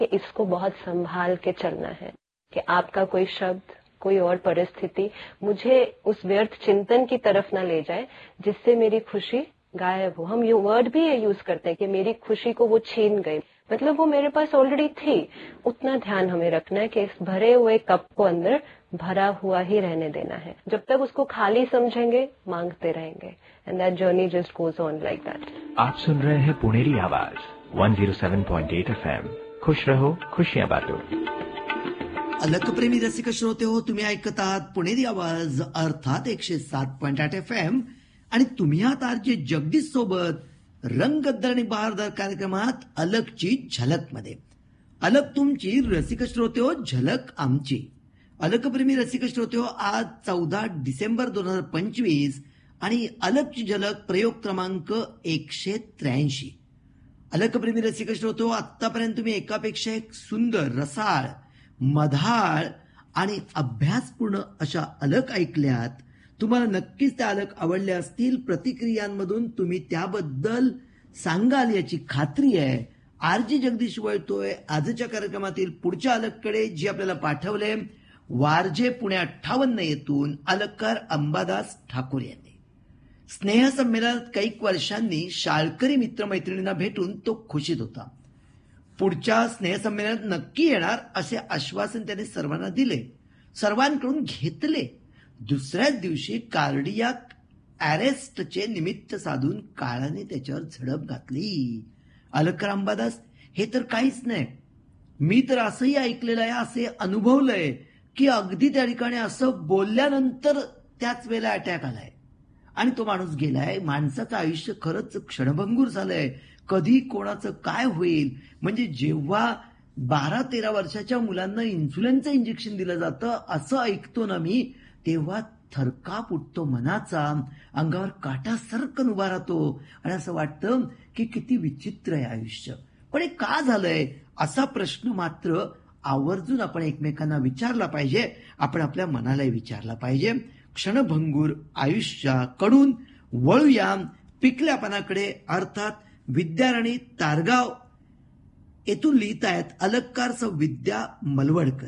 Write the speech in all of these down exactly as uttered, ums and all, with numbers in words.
कि इसको बहुत संभाल के चलना है कि आपका कोई शब्द, कोई और परिस्थिति मुझे उस व्यर्थ चिंतन की तरफ ना ले जाए जिससे मेरी खुशी गायब हो। हम ये वर्ड भी ये यूज करते हैं कि मेरी खुशी को वो छीन गई, मतलब वो मेरे पास ऑलरेडी थी। उतना ध्यान हमें रखना है कि इस भरे हुए कप को अंदर भरा हुआ ही रहने देना है। जब तक उसको खाली समझेंगे, मांगते रहेंगे, end that journey just goes on like that. आप सुन रहे हैं पुणेरी आवाज एक सौ सात पॉइंट आठ एफएम। खुश रहो, खुशियां बांटो। अलकप्रेमी रसिक श्रोते हो, तुम्ही ऐकत आहात पुणेरी आवाज अर्थात एकशे सात पॉइंट आठ एफ एम आणि तुम्ही आहात आरजे जगदीश सोबत रंगद्दर आणि बहारदार कार्यक्रमात अलकची झलक मध्ये। अलक तुमची, रसिक श्रोते हो झलक आमची। अलकप्रेमी रसिक श्रोते हो, आज चौदा डिसेंबर दोन हजार पंचवीस आणि अलकची झलक प्रयोग क्रमांक एकशे त्र्याऐंशी। अलकप्रेमी रसिक श्रोते हो, आतापर्यंत तुम्ही एकापेक्षा एक सुंदर, रसाळ, मधाळ आणि अभ्यासपूर्ण अशा अलक ऐकल्यात। तुम्हाला नक्कीच त्या अलक आवडल्या असतील। प्रतिक्रियांमधून तुम्ही त्याबद्दल सांगाल याची खात्री आहे। आरजी जगदीश वळतोय आजच्या कार्यक्रमातील पुढच्या अलककडे, जी आपल्याला पाठवले वारजे पुणे अठ्ठावन्न येथून अलककार अंबादास ठाकूर यांनी। स्नेहसंमेलनात कैक वर्षांनी शाळकरी मित्रमैत्रिणींना भेटून तो खुशीत होता। पुढच्या स्नेहसंमेलनात नक्की येणार असे आश्वासन त्याने सर्वांना दिले, सर्वांकडून घेतले। दुसऱ्याच दिवशी कार्डियाक अरेस्टचे निमित्त साधून काळाने त्याच्यावर झडप घातली। अलकर अंबादास, हे तर काहीच नाही, मी तर असंही ऐकलेलं आहे, असे अनुभवलंय की अगदी त्या ठिकाणी असं बोलल्यानंतर त्याच वेळेला अटॅक आलाय आणि तो माणूस गेलाय। माणसाचं आयुष्य खरंच क्षणभंगूर झालंय, कधी कोणाचं काय होईल। म्हणजे जेव्हा बारा तेरा वर्षाच्या मुलांना इन्सुलिनचं इंजेक्शन दिलं जातं असं ऐकतो ना मी, तेव्हा थरकाप उठतो मनाचा, अंगावर काटा सरकन उभा राहतो आणि असं वाटतं की किती विचित्र आहे आयुष्य। पण हे का झालंय असा प्रश्न मात्र आवर्जून आपण एकमेकांना विचारला पाहिजे, आपण आपल्या मनालाही विचारला पाहिजे। क्षणभंगूर आयुष्याकडून वळूया पिकल्या पानाकडे, अर्थात विद्याराणी तारगाव येथून लिहित आहेत अलककार सौ विद्या मलवडकर।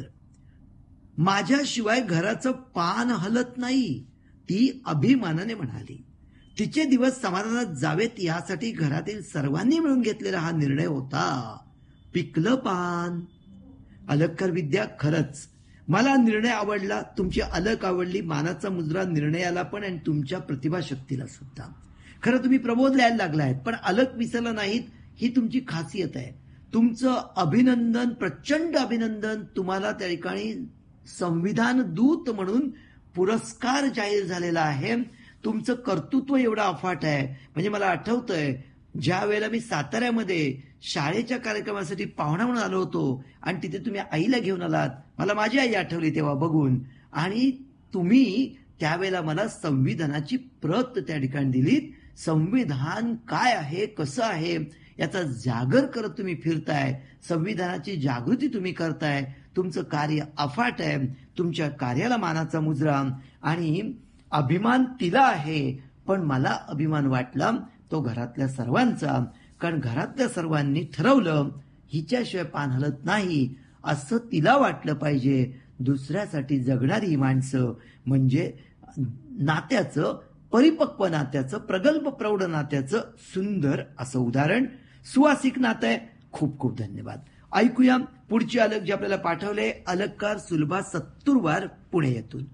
माझ्याशिवाय घराचं पान हलत नाही, ती अभिमानाने म्हणाली। तिचे दिवस समाधानात जावेत यासाठी घरातील सर्वांनी मिळून घेतलेला हा निर्णय होता। पिकलं पान। अलककार विद्या, खरंच मला निर्णय आवडला, तुमची अलक आवडली, मानाचा मुजरा निर्णयाला पण आणि तुमच्या प्रतिभाशक्तीला सुद्धा। खरं तुम्ही प्रबोध लिहायला लागलाय, पण अलक विसरला नाहीत, ही तुमची खासियत आहे। तुमचं अभिनंदन, प्रचंड अभिनंदन। तुम्हाला त्या ठिकाणी संविधान दूत म्हणून पुरस्कार जाहीर झालेला आहे। तुमचं कर्तृत्व एवढं अफाट आहे, म्हणजे मला आठवतंय ज्या वेळेला मी साताऱ्यामध्ये शाळेच्या कार्यक्रमासाठी पाहुणा म्हणून आलो होतो आणि तिथे तुम्ही आईला घेऊन आलात, मला माझी आई आठवली तेव्हा बघून, आणि तुम्ही त्यावेळेला मला संविधानाची प्रत त्या ठिकाणी दिलीत। संविधान काय आहे, कसं आहे याचा जागर करत तुम्ही फिरताय, संविधानाची जागृती तुम्ही करताय। तुमचं कार्य अफाट आहे, तुमच्या कार्याला मानाचा मुजरा आणि अभिमान तिला आहे, पण मला अभिमान वाटला तो घरातल्या सर्वांचा, कारण घरातल्या सर्वांनी ठरवलं हिच्याशिवाय पान हलत नाही असं तिला वाटलं पाहिजे। दुसऱ्यासाठी जगणारी ही माणसं म्हणजे नात्याचं, परिपक्व नात्याचं, प्रगल्भ प्रौढ नात्याचं सुंदर असं उदाहरण, सुवासिक नातं आहे। खूप खूप धन्यवाद। ऐकूया पुढची अलक जी आपल्याला पाठवले अलककार सुलभा सत्तुरवार पुणे येथून।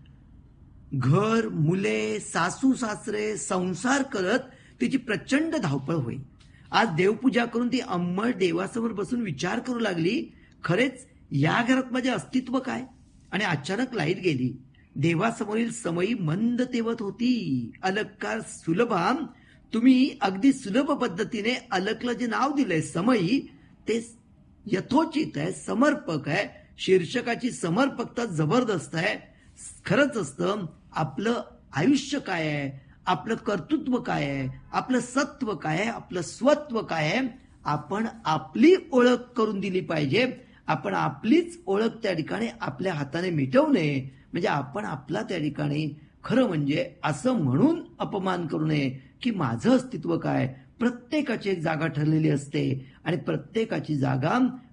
घर, मुले, सासू सासरे, संसार करत तिची प्रचंड धावपळ होईल। आज देवपूजा करून ती अंमळ देवासमोर बसून विचार करू लागली, खरेच या घरात माझे अस्तित्व काय? आणि अचानक लाईट गेली, देवासमोरील समयी मंद तेवत होती। अलककार सुलभा, तुम्ही अगदी सुलभ पद्धतीने अलकला जे नाव दिलंय समयी, ते यथोचित आहे, समर्पक आहे। शीर्षकाची समर्पकता जबरदस्त आहे। खरंच असतं आपलं आयुष्य काय आहे, आपलं कर्तृत्व काय आहे, आपलं सत्व काय आहे, आपलं स्वत्व काय आहे, आपण आपली ओळख करून दिली पाहिजे। आपण आपलीच ओळख त्या ठिकाणी आपल्या हाताने मिटवू नये, म्हणजे आपण आपला त्या ठिकाणी खरं म्हणजे असं म्हणून अपमान करू नये की माझं अस्तित्व काय। प्रत्येकाची एक जागा ठरलेली असते आणि प्रत्येकाची जागा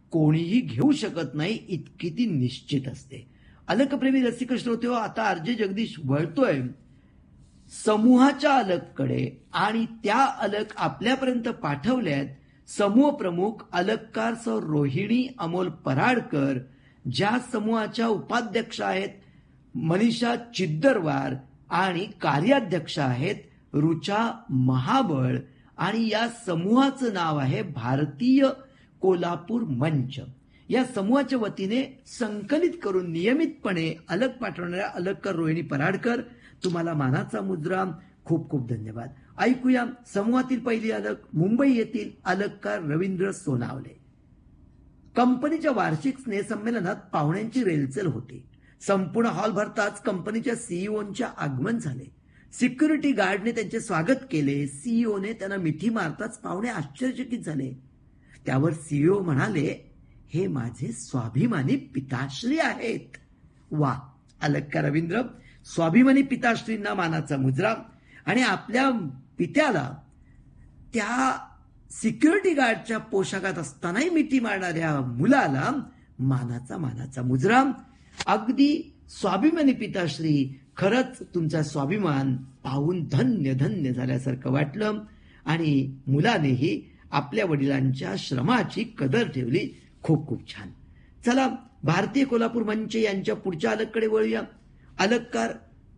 कोणीही घेऊ शकत नाही इतकी ती निश्चित असते. अलकप्रेमी रसिक श्रोते हो, आता आरजे जगदीश वळतोय समूहाच्या अलककडे आणि त्या अलक आपल्यापर्यंत पाठवल्यात समूह प्रमुख अलककार सौ रोहिणी अमोल पराडकर, ज्या समूहाच्या उपाध्यक्ष आहेत मनीषा चिद्दरवार आणि कार्याध्यक्ष आहेत रुचा महाबळ, आणि या समूहाचं नाव आहे भारतीय कोल्हापूर मंच. या समूहाच्या वतीने संकलित करून नियमितपणे अलक पाठवणाऱ्या अलककार रोहिणी पराडकर, तुम्हाला मानाचा मुजरा, खूप खूप धन्यवाद. ऐकूया समूहातील पहिली अलक मुंबई येथील अलककार रवींद्र सोनावले. कंपनीच्या वार्षिक स्नेहसंमेलनात पाहुण्यांची रेलचेल होती. संपूर्ण हॉल भरताच कंपनीच्या सीईओंचे आगमन झाले. सिक्युरिटी गार्डने त्यांचे स्वागत केले. सीईओने त्यांना मिठी मारताच पाहुणे आश्चर्यचकित झाले. त्यावर सीईओ म्हणाले, हे माझे स्वाभिमानी पिताश्री आहेत. वा, अलककार रवींद्र स्वाभिमानी पिताश्रींना मानाचा मुजरा, आणि आपल्या पित्याला त्या सिक्युरिटी गार्डच्या पोशाखात असतानाही मिठी मारणाऱ्या मुलाला मानाचा मानाचा मुजरा. अगदी स्वाभिमानी पिताश्री, खरंच तुमचा स्वाभिमान पाहून धन्य धन्य झाल्यासारखं वाटलं, आणि मुलानेही आपल्या वडिलांच्या श्रमाची कदर ठेवली. खूप खूप छान. चला भारतीय कोल्हापूर मंच यांच्या पुढच्या अलककडे वळूया. अलककार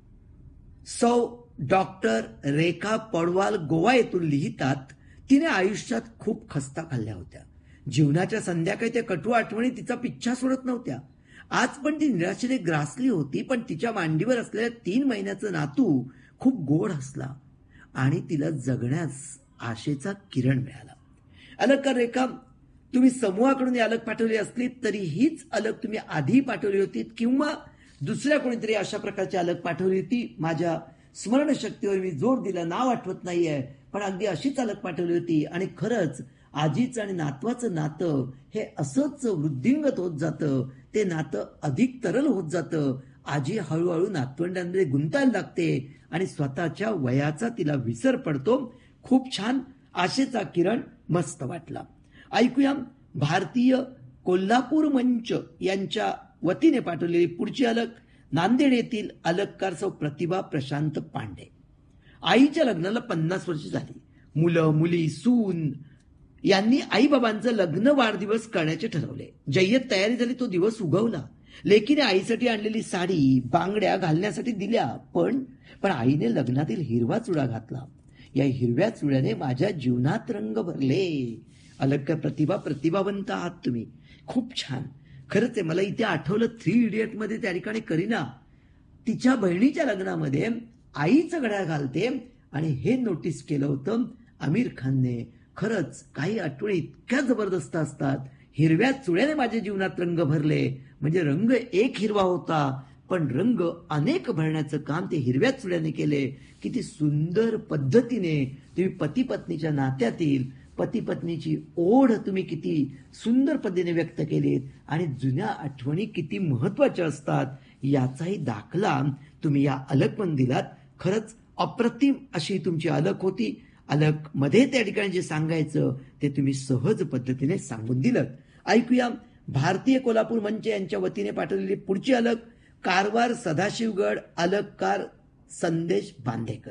सौ डॉक्टर रेखा पडवाल गोवा येथून लिहितात, तिने आयुष्यात खूप खस्ता खाल्ल्या होत्या. जीवनाच्या संध्याकाळी त्या कटू आठवणी तिचा पिच्छा सोडत नव्हत्या. आज पण ती निराशेने ग्रासली होती, पण तिच्या मांडीवर असलेल्या तीन महिन्याचं नातू खूप गोड हसला आणि तिला जगण्यास आशेचा किरण मिळाला. अलककार रेखा, तुम्ही समूहाकडून ही अलक पाठवली असली तरी हीच अलक तुम्ही आधी पाठवली होती किंवा दुसऱ्या कोणीतरी अशा प्रकारची अलक पाठवली होती. माझ्या स्मरणशक्तीवर मी जोर दिला, नाव आठवत नाहीये, पण अगदी अशीच अलक पाठवली होती. आणि खरंच आजीचं आणि नातवाचं नातं हे असंच वृद्धिंगत होत जातं. ते नातं अधिक तरल होत जातं. आजी हळूहळू नातवंडांमध्ये गुंतायला लागते आणि स्वतःच्या वयाचा तिला विसर पडतो. खूप छान, आशेचा किरण, मस्त वाटला. ऐकूया भारतीय कोल्हापूर मंच यांच्या वतीने पाठवलेली पुढची अलक नांदेड येथील अलककार सौ प्रतिभा प्रशांत पांडे. आईच्या लग्नाला पन्नास वर्ष झाली. मुलं मुली सून यांनी आईबाबांचं लग्न वाढदिवस करण्याचे ठरवले. जय्यत तयारी झाली, तो दिवस उगवला. लेकीने आईसाठी आणलेली साडी बांगड्या घालण्यासाठी दिल्या, पण पण आईने लग्नातील हिरवा चुडा घातला. या हिरव्या चुड्याने माझ्या जीवनात रंग भरले. अलककार प्रतिभा, प्रतिभावंत आहात तुम्ही, खूप छान. खरंच आहे, मला इथे आठवलं थ्री इडियट मध्ये त्या ठिकाणी करीना तिच्या बहिणीच्या लग्नामध्ये आईचं घड्याळ घालते आणि हे नोटीस केलं होतं आमिर खानने. खरंच काही आठवणी इतक्या जबरदस्त असतात. हिरव्या चुड्याने माझ्या जीवनात रंग भरले, म्हणजे रंग एक हिरवा होता पण रंग अनेक भरण्याचं काम ते हिरव्या चुड्याने केले. किती सुंदर पद्धतीने तुम्ही पती पत्नीच्या नात्यातील पती पत्नीची ओढ तुम्ही किती सुंदर पद्धतीने व्यक्त केलीत, आणि जुन्या आठवणी किती महत्वाच्या असतात याचाही दाखला तुम्ही या अलकमध्ये दिलात. खरंच अप्रतिम अशी तुमची अलक होती. अलक मध्ये त्या ठिकाणी जे सांगायचं ते तुम्ही सहज पद्धतीने सांगून दिलं. ऐकूया भारतीय कोल्हापूर मंच यांच्या वतीने पाठवलेली पुढची अलक कारवार सदाशिवगड अलककार संदेश बांदेकर.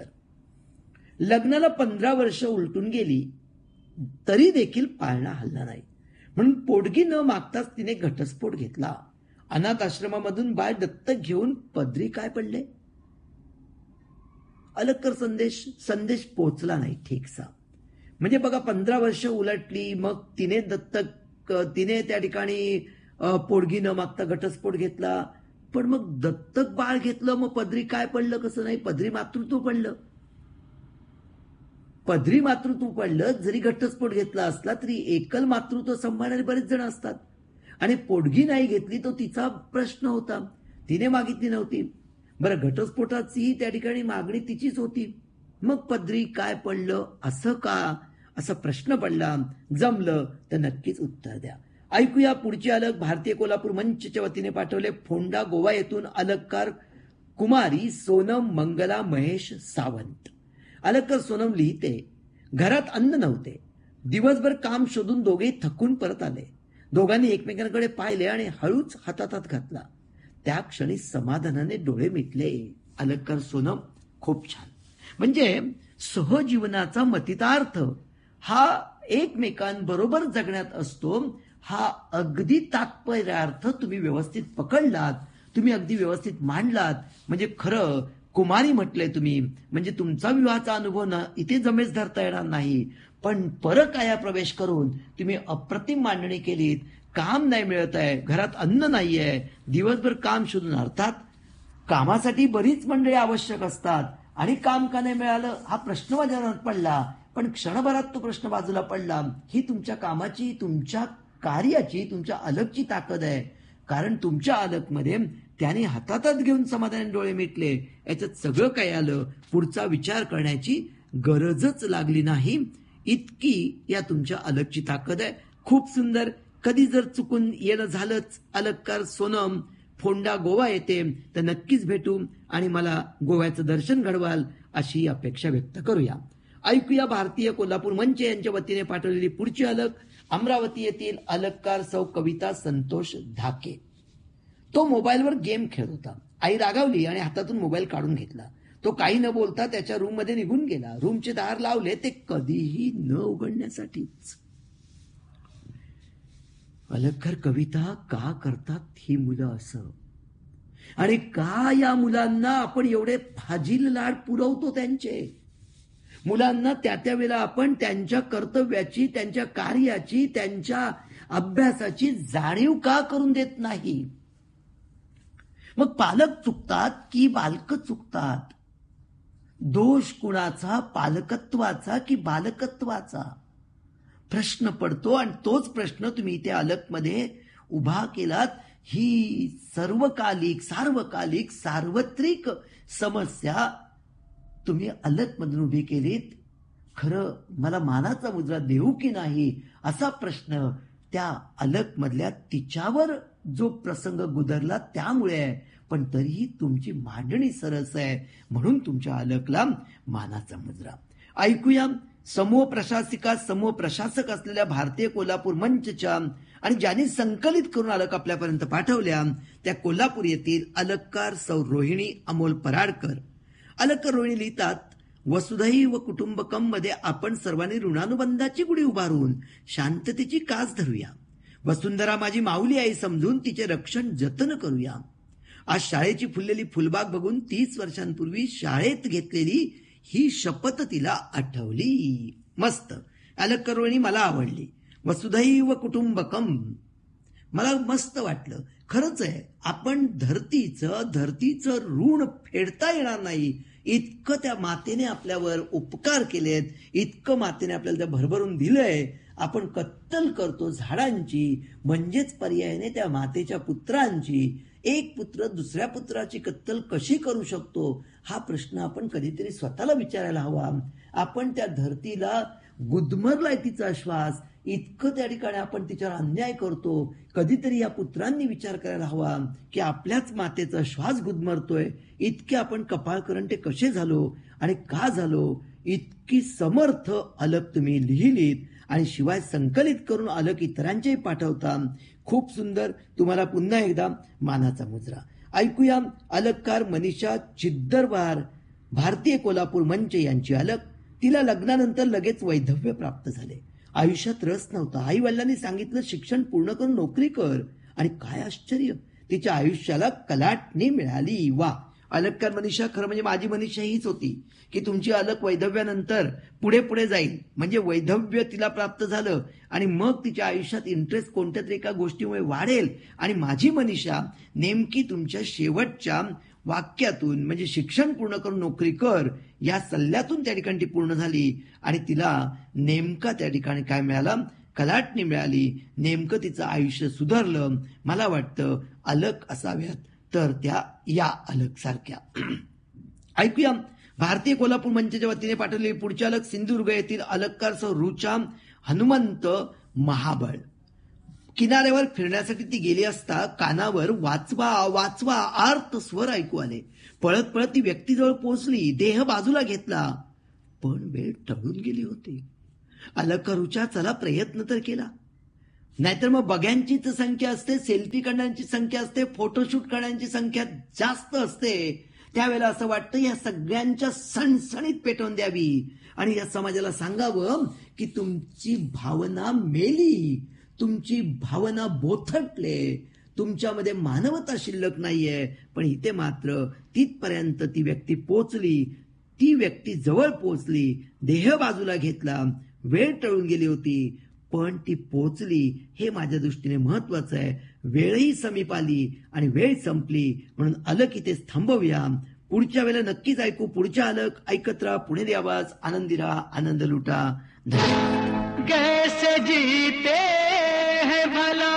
लग्नाला पंधरा वर्ष उलटून गेली तरी देखील पाळणा हलला नाही, म्हणून पोटगी न मागताच तिने घटस्फोट घेतला. अनाथ आश्रमामधून बाळ दत्तक घेऊन पदरी काय पडले. अलककर संदेश संदेश पोचला नाही ठीकसा. म्हणजे बघा, पंधरा वर्ष उलटली, मग तिने दत्तक तिने त्या ठिकाणी पोटगी न मागता घटस्फोट घेतला, पण मग दत्तक बाळ घेतलं, मग पदरी काय पडलं कसं नाही, पदरी मातृत्व पडलं. पदरी मातृत्व पडलं, जरी घटस्फोट घेतला असला तरी एकल मातृत्व सांभाळणारे बरेच जण असतात. आणि पोटगी नाही घेतली तो तिचा प्रश्न होता, तिने मागितली नव्हती. बरं, घटस्फोटाची त्या ठिकाणी मागणी तिचीच होती, मग पदरी काय पडलं असं का, असा प्रश्न पडला. जमलं तर नक्कीच उत्तर द्या. ऐकूया पुढची अलक भारतीय कोल्हापूर मंचच्या वतीने पाठवले फोंडा गोवा येथून अलककार कुमारी सोनम मंगला महेश सावंत. अलककार सोनम लिहिते, घरात अन्न नव्हते, दिवसभर काम शोधून दोघेही थकून परत आले. दोघांनी एकमेकांकडे पाहिले आणि हळूच हातात हात घातला. त्या क्षणी समाधानाने डोळे मिटले. अलंकार सोनम, खूप छान. म्हणजे सहजीवनाचा मतितार्थ हा एकमेकांबरोबर जगण्यात असतो. हा अगदी तात्पर्यार्थ तुम्ही व्यवस्थित पकडलात, तुम्ही अगदी व्यवस्थित मांडलात. म्हणजे खरं कुमारी म्हटलंय तुम्ही, म्हणजे तुमचा विवाहाचा अनुभव ना इथे जमेच धरता येणार नाही, पण परकाया प्रवेश करून तुम्ही अप्रतिम मांडणी केलीत. काम नाही मिळत आहे, घरात अन्न नाहीये, दिवसभर काम शोधून, अर्थात कामासाठी बरीच मंडळी आवश्यक असतात आणि काम का नाही मिळालं हा प्रश्न माझ्या मनात पडला, पण क्षणभरात तो प्रश्न बाजूला पडला. ही तुमच्या कामाची, तुमच्या कार्याची, तुमच्या अलगची ताकद आहे. कारण तुमच्या अलगमध्ये त्याने हातात घेऊन समाधानी डोळे मिटले. याच्यात सगळं काय आलं, पुढचा विचार करण्याची गरजच लागली नाही. इतकी या तुमच्या अलगची ताकद आहे. खूप सुंदर. कधी जर चुकून येणं झालंच अलंकार सोनम, फोंडा गोवा येते तर नक्कीच भेटू आणि मला गोव्याचं दर्शन घडवाल अशी अपेक्षा व्यक्त करूया. ऐकूया भारतीय कोल्हापूर मंच यांच्या वतीने पाठवलेली पुढची अलग. अमरावती येथील अलगकार सौ कविता संतोष धाके. तो मोबाईलवर गेम खेळत होता. आई रागावली आणि हातातून मोबाईल काढून घेतला. तो काही न बोलता त्याच्या रूम मध्ये निघून गेला. रूमचे दार लावले, ते कधीही न उघडण्यासाठीच. अलगकर कविता का करतात ही मुलं असं, आणि का या मुलांना आपण एवढे फाजील लाड पुरवतो त्यांचे. मुलांना त्या त्या वेळेला आपण त्यांच्या कर्तव्याची, त्यांच्या कार्याची, त्यांच्या अभ्यासाची जाणीव का करून देत नाही. मग पालक चुकतात की बालक चुकतात? दोष कुणाचा, पालकत्वाचा की बालकत्वाचा? प्रश्न पडतो आणि तोच प्रश्न तुम्ही इथे अलगमध्ये उभा केलात. ही सर्वकालिक, सार्वकालिक, सार्वत्रिक समस्या तुम्ही अलगमधून उभी केलीत. खरं मला मानाचा मुद्रा देऊ की नाही असा प्रश्न त्या अलगमधल्या तिच्यावर जो प्रसंग गुदरला त्यामुळे आहे. पण तरीही तुमची मांडणी सरस आहे म्हणून तुमच्या अलगला मानाचा मुद्रा. ऐकूया समूह प्रशासिका, समूह प्रशासक असलेल्या भारतीय कोल्हापूर मंचच्या आणि ज्यांनी संकलित करून अलग आपल्यापर्यंत पाठवल्या त्या कोल्हापूर येथील अलगकार सौ रोहिणी अमोल पराडकर. अलगकर रोहिणी लिहितात, वसुधैव कुटुंबकम मध्ये आपण सर्वांनी ऋणानुबंधाची गुढी उभारून शांततेची कास धरूया. वसुंधरा माझी माऊली आई समजून तिचे रक्षण जतन करूया. आज शाळेची फुललेली फुलबाग बघून तीस वर्षांपूर्वी शाळेत घेतलेली ही शपथ तिला आठवली. मस्त. अलगकर रोहिणी मला आवडली. वसुधैव कुटुंबकम मला मस्त वाटलं. खरंच आहे, आपण धरतीचं धरतीचं ऋण फेडता येणार नाही इतकं त्या मातेने आपल्यावर उपकार केलेत, इतकं मातेने आपल्याला त्या भरभरून दिलंय. आपण कत्तल करतो झाडांची, म्हणजेच पर्यायाने त्या मातेच्या पुत्रांची. एक पुत्र दुसऱ्या पुत्राची कत्तल कशी करू शकतो हा प्रश्न आपण कधीतरी स्वतःला विचारायला हवा. आपण त्या धरतीला गुदमरलाय तिचा श्वास, इतकं त्या ठिकाणी आपण तिच्यावर अन्याय करतो. कधीतरी या पुत्रांनी विचार करायला हवा की आपल्याच मातेचा श्वास गुदमरतोय, इतके आपण कपाळकरंटे कसे झालो आणि का झालो. इतकी समर्थ अलग तुम्ही लिहिलीत आणि शिवाय संकलित करून अलग इतरांचेही पाठवता. खूप सुंदर. तुम्हाला पुन्हा एकदा मानाचा मुजरा. ऐकूया अलगकार मनीषा चिद्दरवार, भारतीय कोल्हापूर मंच यांची अलग. तिला लग्नानंतर लगेच वैधव्य प्राप्त झाले. आयुष्यात रस नव्हता. आई वडिलांनी सांगितलं शिक्षण पूर्ण करून नोकरी कर, आणि काय आश्चर्य, तिच्या आयुष्याला कलाटणी मिळाली. वा. अलगकार मनीषा, खरं म्हणजे माझी मनीषा हीच होती की तुमची अलग वैधव्यानंतर पुढे पुढे जाईल, म्हणजे वैधव्य तिला प्राप्त झालं आणि मग तिच्या आयुष्यात इंटरेस्ट कोणत्या तरी एका गोष्टीमुळे वाढेल. आणि माझी मनीषा नेमकी तुमच्या शेवटच्या वाक्यातून, म्हणजे शिक्षण पूर्ण करून नोकरी कर या सल्ल्यातून त्या ठिकाणी ती पूर्ण झाली आणि तिला नेमका त्या ठिकाणी काय मिळालं, कलाटणी मिळाली. नेमकं तिचं आयुष्य सुधारलं. मला वाटतं अलग असाव्यात तर त्या या अलग सारख्या. ऐकूया भारतीय कोल्हापूर मंचच्या वतीने पाठवलेली पुढची अलग. सिंधुदुर्ग येथील अलगकार सौ रुचा हनुमंत महाबळ. किनाऱ्यावर फिरण्यासाठी ती गेली असता कानावर वाचवा वाचवा आर्त स्वर ऐकू आले. पळत पळत ती व्यक्तीजवळ पोहोचली. देह बाजूला घेतला, पण वेळ टळून गेली होती. अलगकार रुचा चला प्रयत्न तर केला. नाहीतर मग बघ्यांचीच संख्या असते, सेल्फी करण्याची संख्या असते, फोटोशूट करण्याची संख्या जास्त असते. त्यावेळेला असं वाटतं या सगळ्यांच्या सणसणीत पेटवून द्यावी आणि या समाजाला सांगावं की तुमची भावना मेली, तुमची भावना बोथटले, तुमच्यामध्ये मानवता शिल्लक नाहीये. पण इथे मात्र तिथपर्यंत ती व्यक्ती पोचली, ती व्यक्ती जवळ पोचली, देह बाजूला घेतला, वेळ टळून गेली होती, पण ती पोचली. हे माझ्या दृष्टीने महत्वाचं आहे. वेळही समीप आली आणि वेळ संपली, म्हणून अलक इथेच थांबवूया. पुढच्या वेळेला नक्कीच ऐकू पुढच्या अलक. ऐकत राहा पुणेरी आवाज, आनंदी राहा, आनंद लुटा. कैसे जीते हैं भला